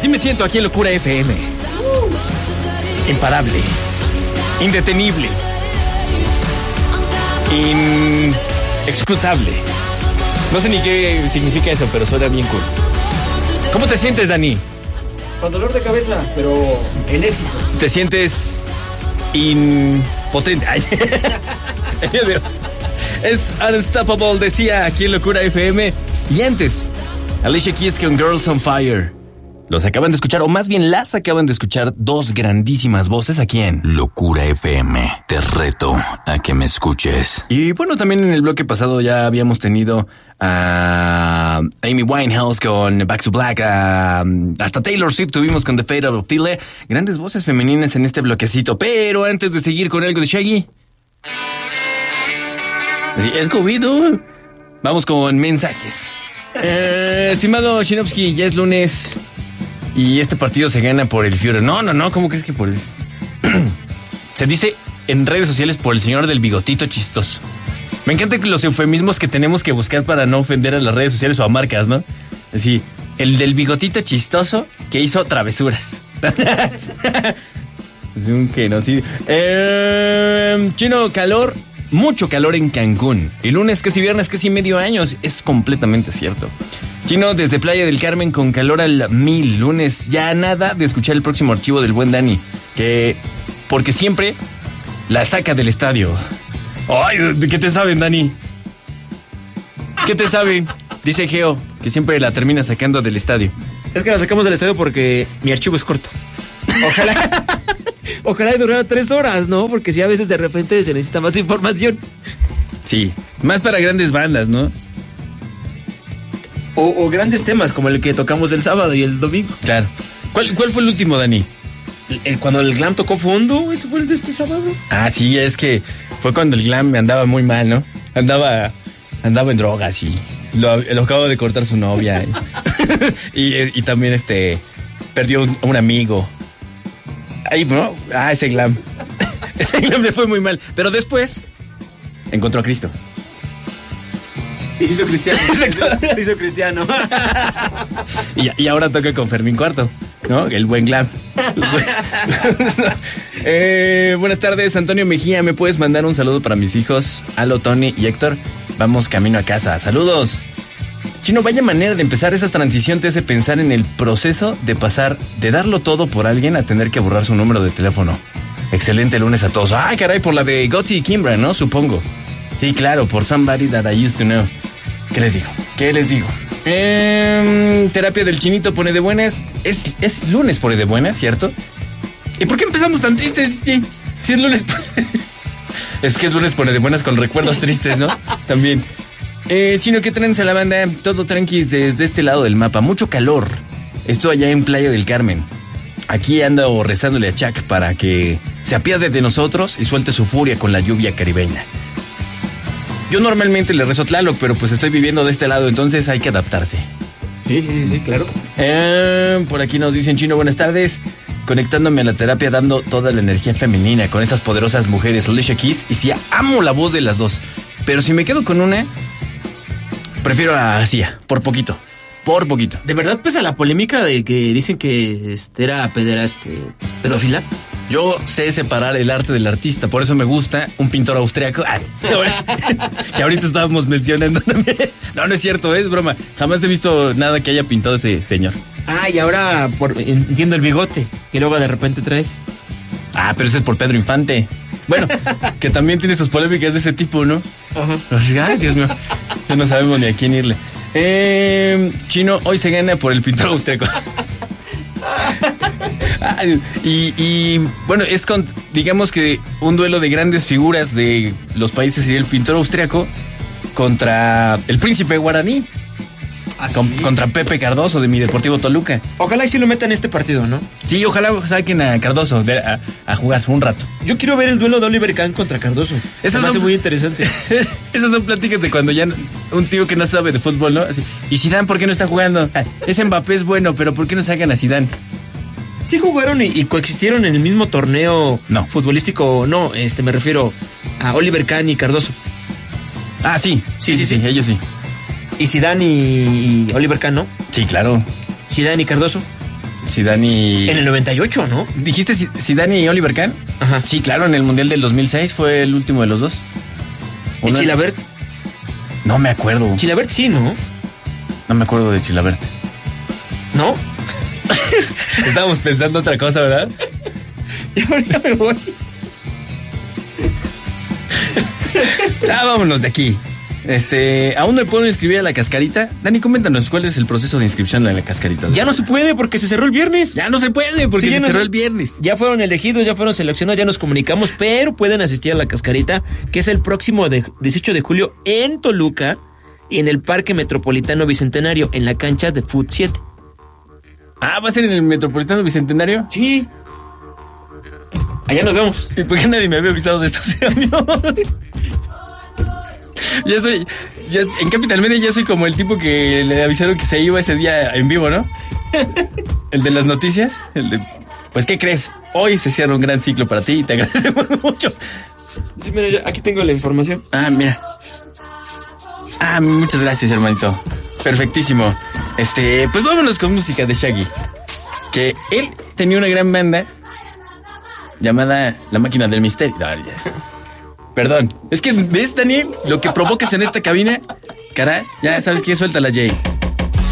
Así me siento aquí en Locura FM. Imparable. Indetenible. Inexcrutable. No sé ni qué significa eso, pero suena bien cool. ¿Cómo te sientes, Dani? Con dolor de cabeza, pero enérgico. ¿Te sientes impotente? Ay. Es Unstoppable, decía aquí en Locura FM. Y antes, Alicia Keys con Girls on Fire. Los acaban de escuchar, o más bien las acaban de escuchar, dos grandísimas voces aquí en Locura FM. Te reto a que me escuches. Y bueno, también en el bloque pasado ya habíamos tenido a Amy Winehouse con Back to Black, hasta Taylor Swift tuvimos con The Fate of Ophelia. Grandes voces femeninas en este bloquecito. Pero antes de seguir con algo de Shaggy, Scooby-Doo, vamos con mensajes. Estimado Shinovsky, ya es lunes y este partido se gana por el Führer. No, ¿cómo crees que por el...? Se dice en redes sociales por el señor del bigotito chistoso. Me encantan los eufemismos que tenemos que buscar para no ofender a las redes sociales o a marcas, ¿no? Así, el del bigotito chistoso que hizo travesuras. Un genocidio. Chino, calor, mucho calor en Cancún. Y lunes, casi viernes, casi medio año. Es completamente cierto. Chino, desde Playa del Carmen con calor al 1000. Lunes, ya nada de escuchar el próximo archivo del buen Dani. Porque siempre la saca del estadio. Ay, ¿qué te saben, Dani? ¿Qué te saben? Dice Geo, que siempre la termina sacando del estadio. Es que la sacamos del estadio porque mi archivo es corto. Ojalá durara 3 horas, ¿no? Porque si a veces de repente se necesita más información. Sí, más para grandes bandas, ¿no? O grandes temas como el que tocamos el sábado y el domingo. Claro. ¿Cuál fue el último, Dani? Cuando el glam tocó fondo, ese fue el de este sábado. Ah, sí, es que fue cuando el glam me andaba muy mal, ¿no? Andaba en drogas y lo acabo de cortar su novia. Y también perdió un amigo. Ahí, ¿no? Ese glam. Ese glam le fue muy mal. Pero después encontró a Cristo. Y se hizo cristiano. Se hizo cristiano. Y ahora toca con Fermín Cuarto, ¿no? El buen glam. Buenas tardes, Antonio Mejía. ¿Me puedes mandar un saludo para mis hijos, Alo, Tony y Héctor? Vamos camino a casa. Saludos. Chino, vaya manera de empezar esa transición. Te hace pensar en el proceso de pasar de darlo todo por alguien a tener que borrar su número de teléfono. Excelente lunes a todos. Ay, caray, por la de Gotti y Kimbra, ¿no? Supongo. Sí, claro, por Somebody That I Used to Know. ¿Qué les digo? Terapia del Chinito pone de buenas. Es lunes pone de buenas, ¿cierto? ¿Y por qué empezamos tan tristes? Si es lunes... Es que es lunes pone de buenas con recuerdos tristes, ¿no? También. Chino, ¿qué tranza la banda? Todo tranqui desde este lado del mapa. Mucho calor. Estoy allá en Playa del Carmen. Aquí ando rezándole a Chuck para que se apiade de nosotros y suelte su furia con la lluvia caribeña. Yo normalmente le rezo a Tlaloc, pero pues estoy viviendo de este lado, entonces hay que adaptarse. Sí, claro. Por aquí nos dicen, Chino, buenas tardes. Conectándome a la terapia, dando toda la energía femenina con estas poderosas mujeres, Alicia Keys, y sí, amo la voz de las dos. Pero si me quedo con una, prefiero a Sia, por poquito. ¿De verdad pesa la polémica de que dicen que era pedófila? Yo sé separar el arte del artista, por eso me gusta un pintor austriaco. Que ahorita estábamos mencionando también. No es cierto, es broma. Jamás he visto nada que haya pintado ese señor. Y ahora entiendo el bigote que luego de repente traes. Pero ese es por Pedro Infante. Bueno, que también tiene sus polémicas de ese tipo, ¿no? Ajá. Ay, Dios mío. Ya no sabemos ni a quién irle. Chino, hoy se gana por el pintor austriaco. Y bueno, digamos que un duelo de grandes figuras de los países sería el pintor austriaco contra el príncipe guaraní. Contra Pepe Cardoso de mi Deportivo Toluca. Ojalá y sí lo metan en este partido, ¿no? Sí, ojalá saquen a Cardoso a jugar un rato. Yo quiero ver el duelo de Oliver Kahn contra Cardoso. Eso me hace muy interesante. Esas son pláticas de cuando ya un tío que no sabe de fútbol, ¿no? Así, ¿y Zidane por qué no está jugando? Ese Mbappé es bueno, pero ¿por qué no sacan a Zidane? Sí jugaron y coexistieron en el mismo torneo futbolístico. No, me refiero a Oliver Kahn y Cardoso. Sí, ellos sí. ¿Y Zidane y Oliver Kahn, no? Sí, claro. ¿Zidane y Cardoso? Zidane y... En el 98, ¿no? ¿Dijiste Zidane y Oliver Kahn? Ajá. Sí, claro, en el Mundial del 2006 fue el último de los dos. ¿Y Chilabert? No me acuerdo. Chilabert sí, ¿no? No me acuerdo de Chilabert. ¿No? Estábamos pensando otra cosa, ¿verdad? Ya me voy. Vámonos de aquí. ¿Aún me puedo inscribir a la cascarita? Dani, coméntanos, ¿cuál es el proceso de inscripción en la cascarita? Ya no se puede porque se cerró el viernes. Ya no se puede porque se cerró el viernes. Ya fueron elegidos, ya fueron seleccionados, ya nos comunicamos, pero pueden asistir a la cascarita, que es el próximo 18 de julio en Toluca, y en el Parque Metropolitano Bicentenario, en la cancha de Fut 7. Ah, ¿va a ser en el Metropolitano Bicentenario? Sí. Allá nos vemos. ¿Y por qué nadie me había avisado de estos años? En Capital Media ya soy como el tipo que le avisaron que se iba ese día en vivo, ¿no? El de las noticias. Pues, ¿qué crees? Hoy se cierra un gran ciclo para ti y te agradecemos mucho. Sí, mira, aquí tengo la información. Ah, mira. Ah, muchas gracias, hermanito. Perfectísimo. Pues vámonos con música de Shaggy. Que él tenía una gran banda llamada La Máquina del Misterio. Perdón. Es que, ¿ves, Daniel? Lo que provocas en esta cabina. Cara, ya sabes que suéltala, Jay.